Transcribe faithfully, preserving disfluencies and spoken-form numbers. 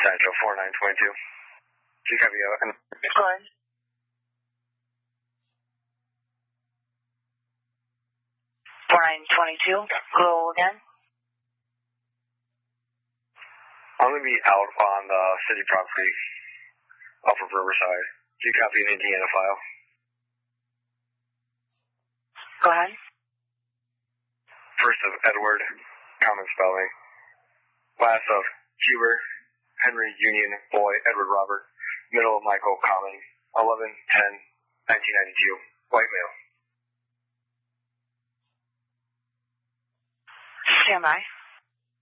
Sancho four nine twenty-two. Do you copy? Uh, Go ahead. four nine twenty-two. Go again. I'm going to be out on the city property off of Riverside. Do you copy an Indiana file? Go ahead. First of Edward, common spelling. Last of Huber, Henry Union, Boy, Edward Robert. Middle of Michael, common. eleven ten nineteen ninety-two. White male. Stand by.